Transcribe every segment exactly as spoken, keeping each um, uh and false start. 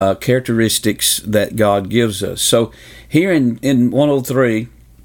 uh, characteristics that God gives us. So here in, in one oh three,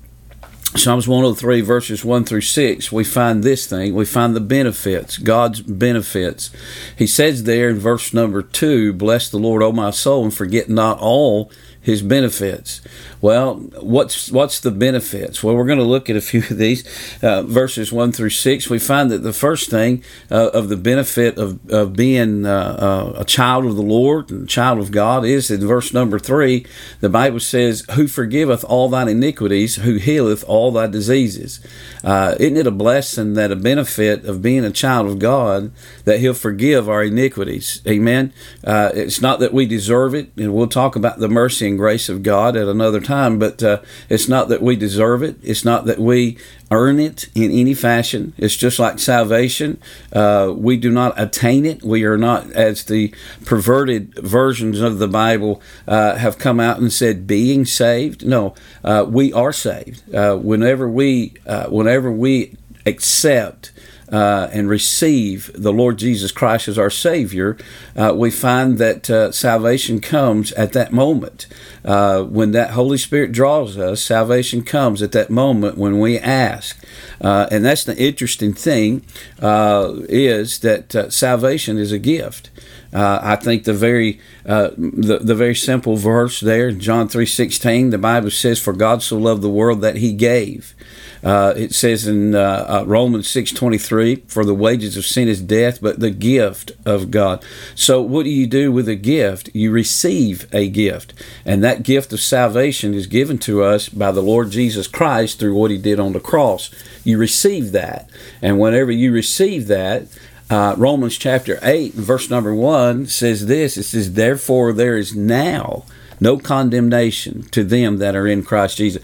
Psalms one oh three, verses one through six, we find this thing. We find the benefits, God's benefits. He says there in verse number two, bless the Lord, O my soul, and forget not all his benefits. Well, what's what's the benefits? Well, we're going to look at a few of these. Uh, verses one through six, we find that the first thing uh, of the benefit of, of being uh, uh, a child of the Lord and a child of God is in verse number three, the Bible says, who forgiveth all thine iniquities, who healeth all thy diseases. Uh, isn't it a blessing, that a benefit of being a child of God, that he'll forgive our iniquities? Amen. Uh, it's not that we deserve it, and we'll talk about the mercy and grace of God at another time, but uh, it's not that we deserve it. It's not that we earn it in any fashion. It's just like salvation. Uh, we do not attain it. We are not, as the perverted versions of the Bible uh, have come out and said, being saved. No, uh, we are saved. Uh, whenever we, uh, whenever we accept Uh, and receive the Lord Jesus Christ as our Savior, uh, we find that uh, salvation comes at that moment. Uh, when that Holy Spirit draws us, salvation comes at that moment when we ask. Uh, and that's the interesting thing, uh, is that uh, salvation is a gift. Uh, I think the very uh, the, the very simple verse there, John three sixteen, the Bible says, for God so loved the world that he gave. Uh, it says in uh, uh, Romans six twenty-three, for the wages of sin is death, but the gift of God. So what do you do with a gift? You receive a gift. And that gift of salvation is given to us by the Lord Jesus Christ through what he did on the cross. You receive that. And whenever you receive that, uh, Romans chapter eight, verse number one says this. It says, therefore there is now no condemnation to them that are in Christ Jesus.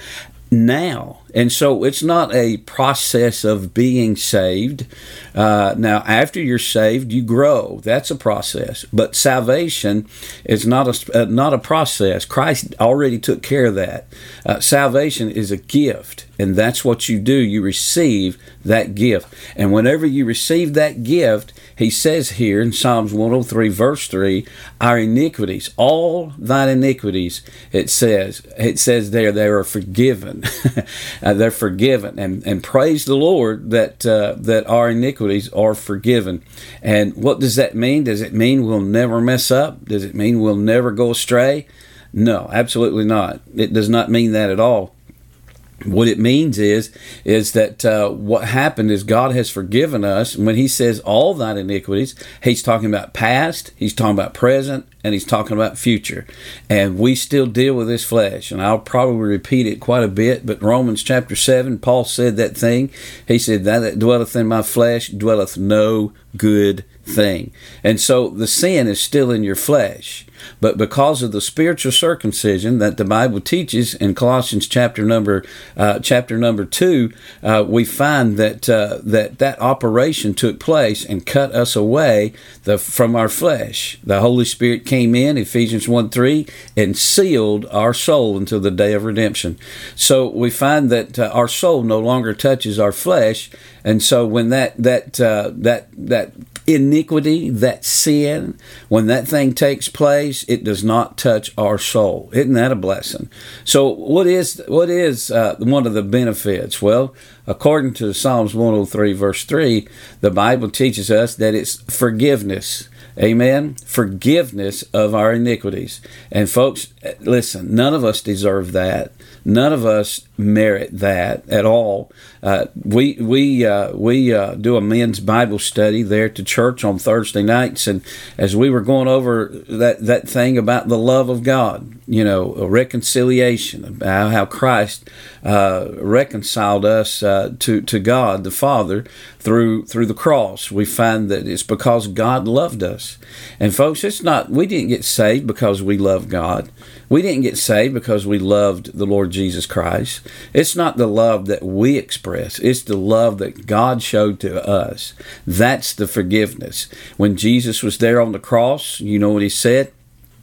Now. And so it's not a process of being saved. Uh, now, after you're saved, you grow. That's a process. But salvation is not a, uh, not a process. Christ already took care of that. Uh, salvation is a gift, and that's what you do. You receive that gift. And whenever you receive that gift, he says here in Psalms one oh three, verse three, our iniquities, all thine iniquities, it says, it says there, they are forgiven. Uh, they're forgiven, and, and praise the Lord that uh, that our iniquities are forgiven. And what does that mean? Does it mean we'll never mess up? Does it mean we'll never go astray? No, absolutely not. It does not mean that at all. What it means is, is that uh, what happened is God has forgiven us. And when he says all thine iniquities, he's talking about past, he's talking about present, and he's talking about future. And we still deal with this flesh. And I'll probably repeat it quite a bit, but Romans chapter seven, Paul said that thing. He said, that that dwelleth in my flesh dwelleth no good thing. And so the sin is still in your flesh. But because of the spiritual circumcision that the Bible teaches in Colossians chapter number uh, chapter number two, uh, we find that uh, that that operation took place and cut us away the, from our flesh. The Holy Spirit came in, Ephesians one three, and sealed our soul until the day of redemption. So we find that uh, our soul no longer touches our flesh, and so when that that uh, that that iniquity, that sin, when that thing takes place, it does not touch our soul. Isn't that a blessing? So what is what is uh, one of the benefits? Well, according to Psalms one oh three, verse three, the Bible teaches us that it's forgiveness. Amen? Forgiveness of our iniquities. And folks, listen, none of us deserve that. None of us merit that at all. Uh, we we uh, we uh, do a men's Bible study there to church on Thursday nights, and as we were going over that, that thing about the love of God, you know, a reconciliation, about how Christ uh, reconciled us uh, to to God the Father through through the cross. We find that it's because God loved us. And folks, it's not, we didn't get saved because we love God. We didn't get saved because we loved the Lord Jesus Christ. It's not the love that we express. It's the love that God showed to us. That's the forgiveness. When Jesus was there on the cross, you know what he said?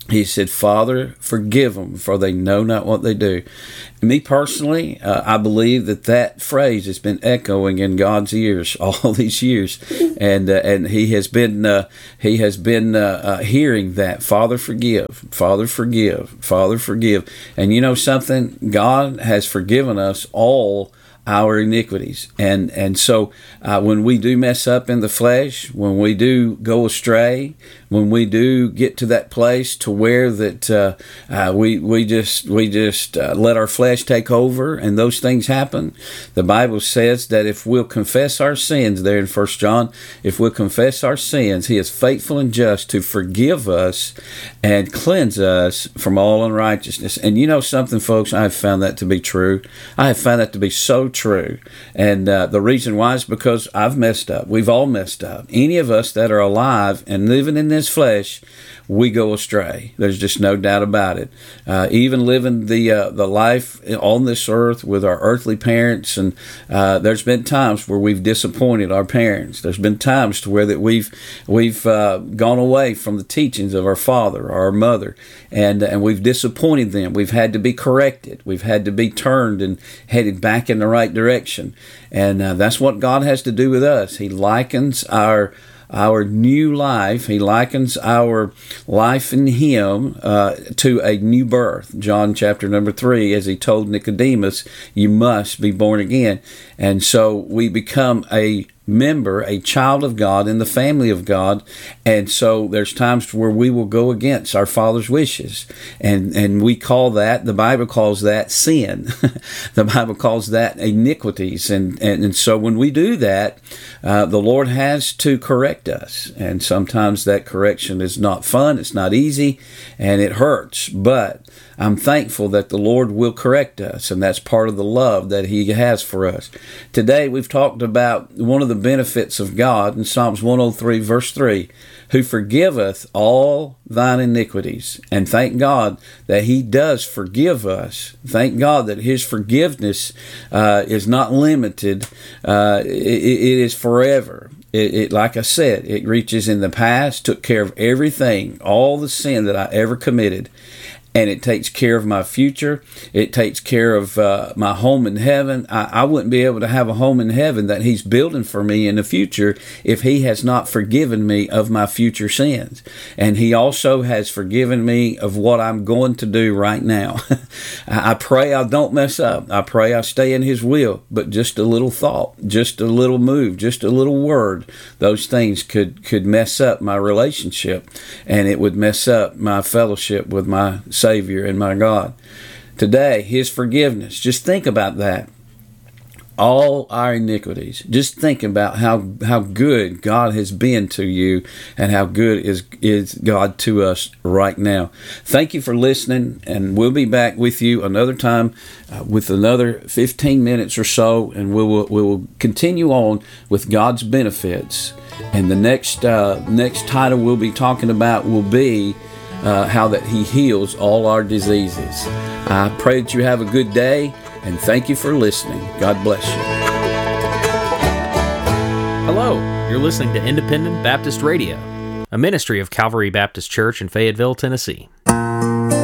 He said, Father, forgive them, for they know not what they do. Me personally, uh, I believe that that phrase has been echoing in God's ears all these years, and uh, and He has been uh, He has been uh, uh, hearing that. Father, forgive. Father, forgive. Father, forgive. And you know something? God has forgiven us all our iniquities, and and so uh, when we do mess up in the flesh, when we do go astray, when we do get to that place to where that uh, uh, we we just we just uh, let our flesh take over, and those things happen, the Bible says that if we'll confess our sins, there in First John, if we'll confess our sins, He is faithful and just to forgive us and cleanse us from all unrighteousness. And you know something, folks, I have found that to be true. I have found that to be so true. And uh, the reason why is because I've messed up. We've all messed up. Any of us that are alive and living in this flesh, we go astray. There's just no doubt about it. Uh, even living the uh, the life on this earth with our earthly parents, and uh, there's been times where we've disappointed our parents. There's been times to where that we've we've uh, gone away from the teachings of our father or our mother, and and we've disappointed them. We've had to be corrected. We've had to be turned and headed back in the right direction. And uh, that's what God has to do with us. He likens our our new life, He likens our life in Him uh, to a new birth. John chapter number three, as He told Nicodemus, you must be born again. And so we become a member, a child of God in the family of God, and so there's times where we will go against our Father's wishes, and and we call that, the Bible calls that sin. The Bible calls that iniquities, and, and, and so when we do that, uh, the Lord has to correct us, and sometimes that correction is not fun, it's not easy, and it hurts, but I'm thankful that the Lord will correct us, and that's part of the love that He has for us. Today, we've talked about one of the benefits of God in Psalms one oh three, verse three, who forgiveth all thine iniquities. And thank God that He does forgive us. Thank God that His forgiveness uh, is not limited. Uh, it, it is forever. It, it, like I said, it reaches in the past, took care of everything, all the sin that I ever committed. And it takes care of my future. It takes care of uh, my home in heaven. I, I wouldn't be able to have a home in heaven that He's building for me in the future if He has not forgiven me of my future sins. And He also has forgiven me of what I'm going to do right now. I pray I don't mess up. I pray I stay in His will. But just a little thought, just a little move, just a little word, those things could, could mess up my relationship, and it would mess up my fellowship with my Savior and my God. Today, His forgiveness, just think about that. All our iniquities. Just think about how, how good God has been to you, and how good is, is God to us right now. Thank you for listening, and we'll be back with you another time uh, with another fifteen minutes or so, and we will, we will continue on with God's benefits. And the next, uh, next title we'll be talking about will be Uh, how that He heals all our diseases. I pray that you have a good day, and thank you for listening. God bless you. Hello, you're listening to Independent Baptist Radio, a ministry of Calvary Baptist Church in Fayetteville, Tennessee.